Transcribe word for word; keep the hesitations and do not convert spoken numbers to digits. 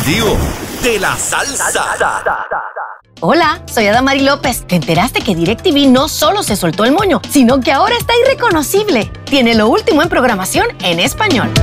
lío de la salsa. Hola, soy Adamari López. ¿Te enteraste que DirecTV no solo se soltó el moño, sino que ahora está irreconocible? Tiene lo último en programación en español.